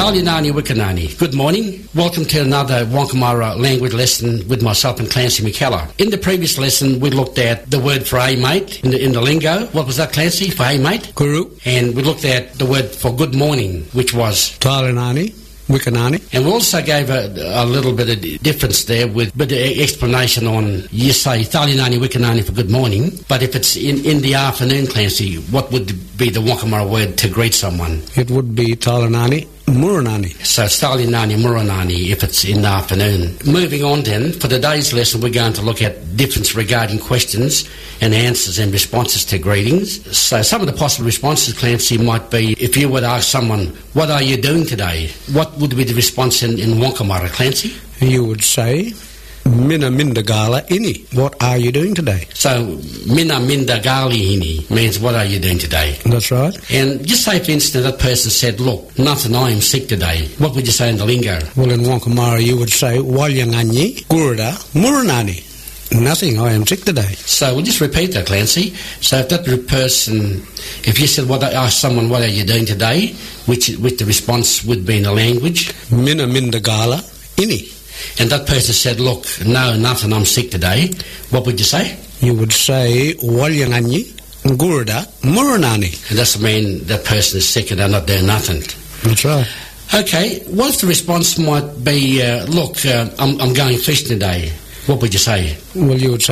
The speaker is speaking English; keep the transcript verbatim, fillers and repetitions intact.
Talinani Wikanani. Good morning. Welcome to another Wonkamara language lesson with myself and Clancy McKellar. In the previous lesson, we looked at the word for "hey mate" in the, in the lingo. What was that, Clancy, for "hey mate"? Guru. And we looked at the word for "good morning," which was Talinani Wikanani. And we also gave a, a little bit of difference there with a bit of explanation on, you say Talinani Wikanani for good morning, but if it's in, in the afternoon, Clancy, what would be the Wonkamara word to greet someone? It would be Talinani Muranani. So Talinani Muranani if it's in the afternoon. Moving on then, for today's lesson we're going to look at difference regarding questions and answers and responses to greetings. So some of the possible responses, Clancy, might be if you would ask someone, what are you doing today? What would be the response in, in Wonkamara, Clancy? You would say, Mina minda gala ini. What are you doing today? So, Mina minda gali ini means what are you doing today? That's right. And just say, for instance, that person said, look, nothing, I am sick today. What would you say in the lingo? Well, in Wonkamara you would say, Walyanganyi gurda muranani. Nothing, I am sick today. So we'll just repeat that, Clancy. So if that person, if you said, what, ask someone, what are you doing today? Which, which the response would be in the language? Mina minda gala ini. And that person said, look, no, nothing, I'm sick today. What would you say? You would say, Walyanganyi gurda muranani. And that's mean that person is sick and they're not doing nothing. That's right. Okay, what if the response might be, uh, look, uh, I'm, I'm going fishing today? What would you say? Well, you would say,